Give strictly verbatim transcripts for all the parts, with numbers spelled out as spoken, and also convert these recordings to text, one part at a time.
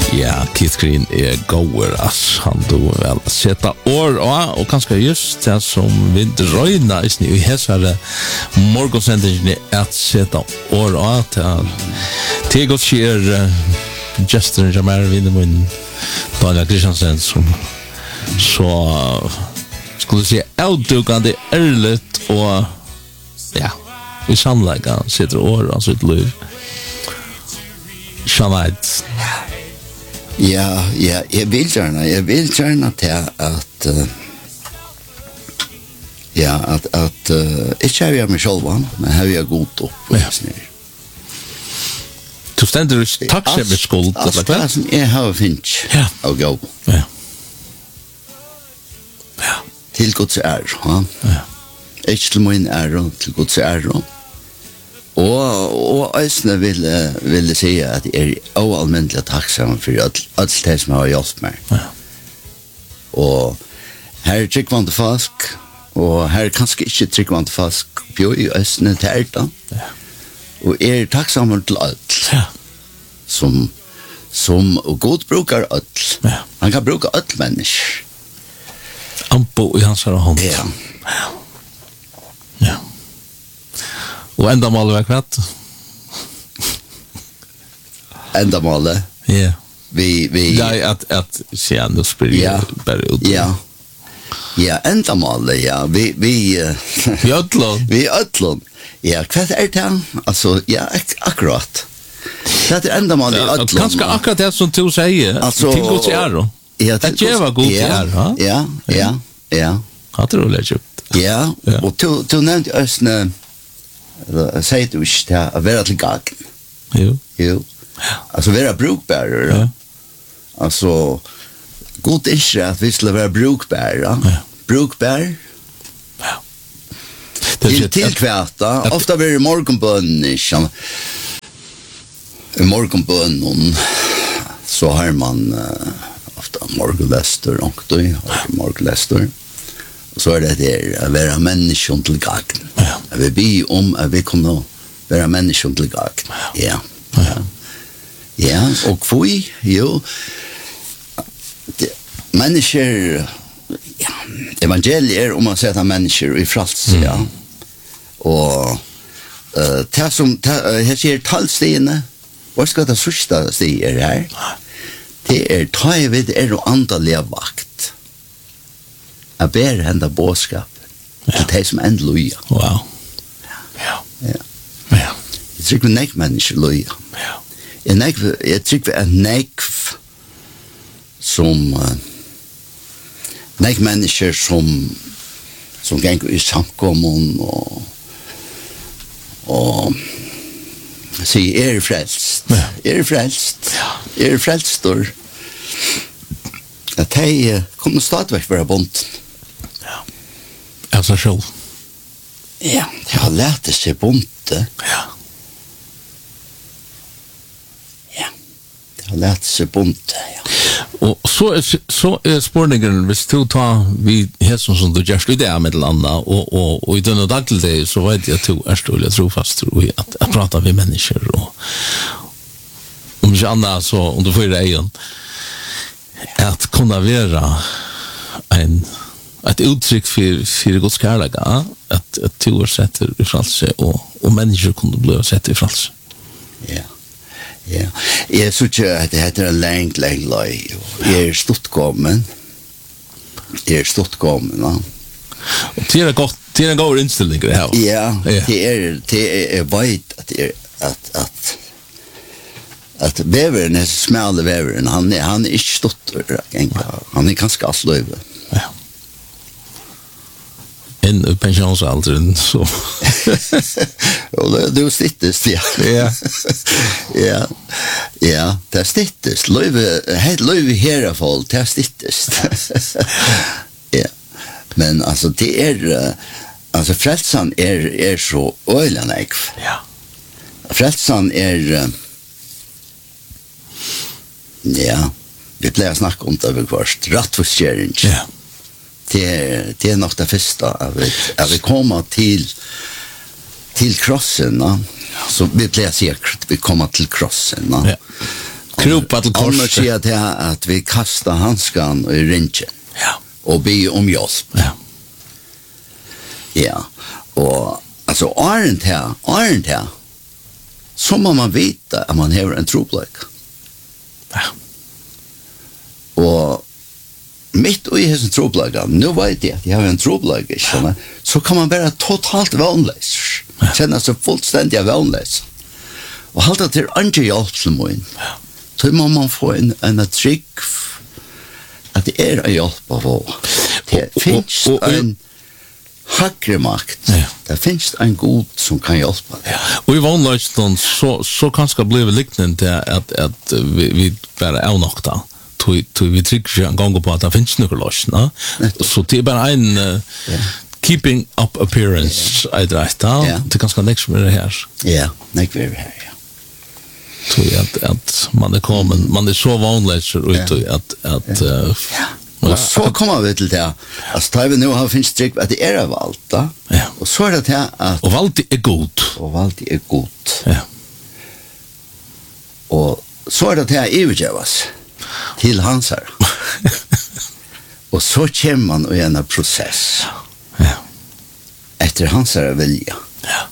Ja, Keith Green er goer, ass. Han do vel seta år og, og kanskje just det som vi røyna i hesare morgonsendingen at seta år og til til godt skjer Justin Jamar Vindemun Daniel Kristiansen som så skulle si avdukande ærligt og ja, vi sannlegga sitter år av sitt liv. Sjanait. Ja, ja, jeg vil gjerne, jeg vil gjerne til at uh, ja, at, at uh, ikke har jeg meg selv, men har jeg godt opp og ja. Du stender i takksemmerskuld, eller hva? Altså, jeg har finnet ja. å gå. Ja. Ja. Til Guds ære, ja. Ja. Ikke til min ære, til Guds ære. Og, og Øysene ville, ville si at jeg er oalmennelig takksam for alt det som har hjulpet meg. Ja. Og her er tryggvande fask, og her er kanskje ikke tryggvande fask på i Øysene til Erda. Ja. Og jeg er takksam til alt. Ja. Som, som og god brukar alt. Ja. Han kan bruka alt mennesker. Ampo i hans hånd. Ja. Ja. Ja. Og enda målet var kvart? Enda målet? Ja. Vi, vi... Ja, at, at, sier han, du spyrir ja. bare ut. Ja. Ja, enda målet, ja. Vi, vi... Vi ødlån. Vi ødlån. Ja, hva er det? Altså, ja, ak akkurat. Det er enda målet i ødlån. Kanskje akkurat det som du sier, altså, til god til ære. Ja, det gjør god til ære, ha? Ja, ja, ja. Hadde du lært kjøpt? Ja, og du, du nevnte Østene, eller sier du ikke til å være til gagen? Jo. Jo. Altså, være brukbærer. Ja. Altså, god ikke at vi skulle være brukbærer. Ja. Brukbær. Ja. Til, til kvæta. Ofta blir det morgenbønnen, ikke? I morgenbønnen, så har man uh, ofta morgenlester, og du har morgenlester. Og så er det der, å være mennesken til gagen. Ja. Jeg vil be om at vi kunne være mennesken til gagen. Ja. Ja. Ja, og hvor, jo, det, mennesker, ja, evangeliet er om å sette mennesker i frelse, mm. ja. Og uh, det som, jeg sier talstigene, hva skal det sørste stiger her? Det er ta i vid er og andalige vakt. Jeg ber henne bådskap til de som enda loja. Wow. Ja. Ja. Ja. Jeg tror vi nek mennesker loja. Ja. Jeg, nek, jeg tror vi er nek som uh, nek mennesker som som ganger i samkommun og og sier er frelst. Ja. Er frelst. Ja. Er frelst og at de uh, kunne stadigvæk være bunt. Ja. Altså selv. Ja, de har lært seg bunte. Ja. Ja, de har lært seg bunte, ja. Og så er, så er spørningen, hvis du tar vi hessen som du gjør det med til andre, og, og, og i denne dag til deg, så vet jeg at du er stålig og trofast, tror jeg, at jeg prater med mennesker, og om ikke annet, så om du får det egen, at kunne være en et uttrykk for, for Guds kærlighet, at, at du er sett i frelse, og, og mennesker kunne bli sett i frelse. Ja. Ja, jeg synes ikke at det heter en lengt, lengt løy. Jeg er stortkommen. Jeg er stortkommen, ja. Og det er godt, det er en god innstilling, det her. Ja, ja. det er, det er, jeg vet at det er, at, at, at veveren er smale veveren, han er, han er ikke storter, han er ganske alt løyve. Ja. En pensionsalderen, så... Og det er stittest, ja. Ja. Ja, ja, det er stittest. Løyve, helt løyve her av folk, det er stittest. Ja, men altså, det er, altså, frelsan er, er så øyland ekv. Ja. Frelsan er, ja, vi pleier å snakke om det over kvart, rattforskjering. Ja. Det er, det er nok det første, at vi, at vi kommer til til krossen, ja. Så vi pleier å si at vi kommer til krossen, ja. Kropa til Annars korset. sier til at vi kastar hanskan i ringen. Ja. Og be om hjelp. Ja. Ja. Og altså, åren til, åren til, så må man vite at man har en troblik. Ja. Og mitt og i hessen troblik, nå vet jeg at jeg har en troblik, ja. Så kan man være totalt vannløs. Ja. Kjenne seg fullstendig vannløs. Og halte til andre hjelp som må inn. Ja. Så må man få en, en trygg at det er en hjelp av å. Det finnes og- og- en hakre makt. Ja. Det finnes en god som kan hjelpe. Ja. Og i vanløsden så, så kanskje blir vi liknende til at, at vi, vi bare er nok da. Tui, tui, vi trykker ikke en gang på at det finnes noe løsning. Så det er bare en uh, Ja. keeping up appearance, ja. Eit rett da. Ja. Det er ganske nek som er det her. Ja, nek vi er her, ja. Tui at, at man er kommet, man er så vanløser ut Ja. at, at uh, Ja. Og så kommer vi til det, altså da vi nå har finnes trygg at det er av alt, da. Ja. Og så er det til at og valgt er god. og valgt er godt. Ja. Og så er det til at ivergjøves til hans her. Og så kommer man i en prosess Ja. etter hans her vilja. Ja.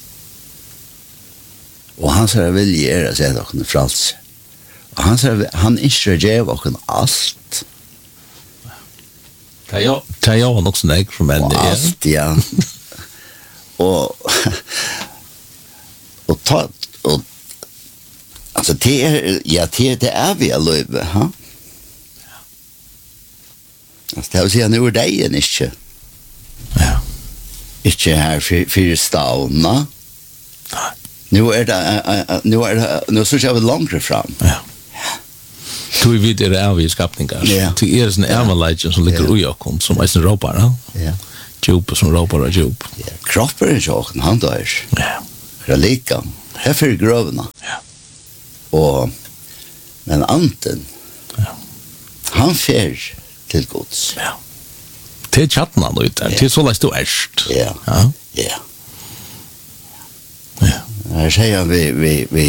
Og hans her vilja er å se dere fralse. Og hans her, han ikke gjør dere alt. Det er jo, det er jo nok sånn jeg for menn. Og alt, ja. og og ta og altså det er ja det, det er vi løyve, ha? Altså det vil si at nå er det en ikke Ja. ikke her for, for stavna. Nei. Nå er det uh, uh, nå er det nå så ser vi langere fram. Ja. Du vet er av i skapningar. Ja. Du er sånn ermaleggen som ligger ui okkom, som er sånn råpar, ja. Ja. Djup som råpar og djup. Ja. Kroppen er ikke han dør. Ja. Det er like. Her for grøvene. Ja. Og men anten Ja. han fer til gods. Ja. Det er tjattna nå ut der. Det er så leist du erst. Ja. Ja. Ja. Ja. Her sier vi, vi, vi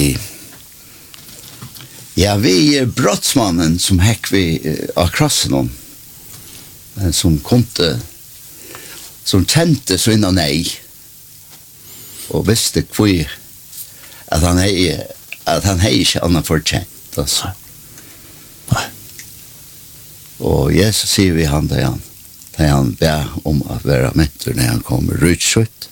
ja, vi er brottsmannen som hekk vi uh, av krossen om, men som kunde, som kjente så innan nei, og visste hvor at han hei, at han hei ikke annan fortjent, altså. Nei. Og Jesus sier vi han der han, der han ber om å være mentor når han kommer rutskjøtt,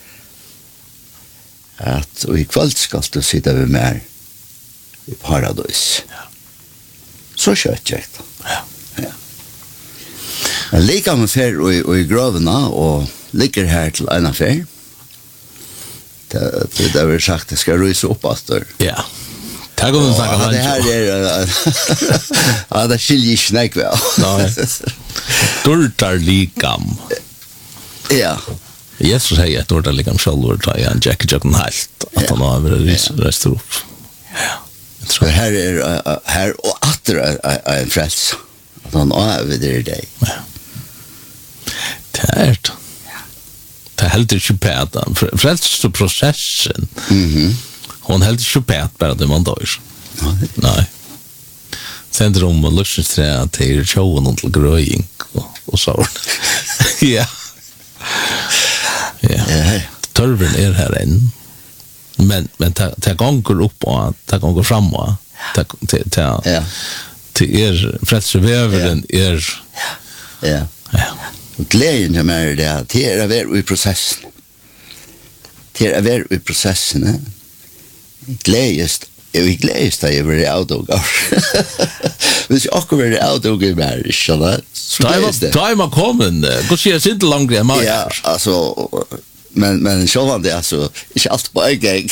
at og i kveld skal du sitte ved mer i paradis. Ja. Så kjøtt jeg da. Ja. Ja. Men lika med fer og, og i grøvene, og ligger her til en affær. Det, det, det er sagt, det skal ryse opp etter. Ja. Takk om du Og snakker det her er, ja, det skiljer ikke nek vel. Nei. Dortar likam. Ja, Jesus sier at dortar likam sjálfur ta han Jack Jackson helt at Ja. han har vært reist opp. Ja. Jeg så tror. her er, uh, her og atter er, er, er en frels. At han er ved det deg. Ja. Det er det. Det er helt ikke pæt. Frelste prosessen. Mhm. Hon helt ikke pæt bare det man dør. Nei. Nei. Sender om lusjenstre til tjoen til grøying og, og så. Ja. Ja. Ja, Tørven er her enn. Men men ta ta gånger upp och ta gånger fram och ta ta ja, till er frälseveveren er ja. ja. Og gleden til meg er det at det er å være i prosessen. Det er å være i prosessen. eh. Gledest, jeg gledest da jeg var avdogar. Hvis jeg akkurat var avdogar mer, ikke så Da gledest det. är man kommen. Gå se jag inte långt än mer. Ja, altså, men, men sjåvan det er altså, ikke alt på en gang.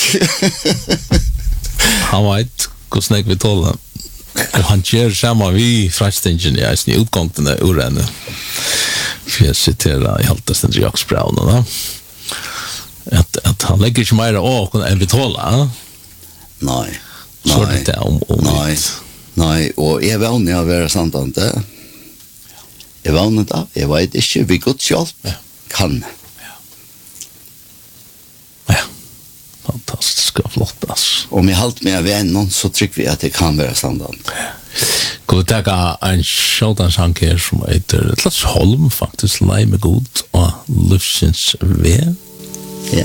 Han vet hur snäck vi tål. Och han kör samma vi frälstingen i sin utgångten ur henne. För jag citerar i haltasten till Jacques Brown då. Att att han lägger inte mer av än vi tåla. Nei, Så nei, det om om nei, mitt. nei, og jeg er vanlig å være santante. Jeg er vanlig da, jeg vet ikke, vi Guds hjelp kan. Ja. Fantastisk og flott, ass. om jeg halt med vennen, så trykker vi at det kan være standard. Kan vi ta en sjådansanker som heter Lars Holm, faktisk, Nei med god og Lufsens ved?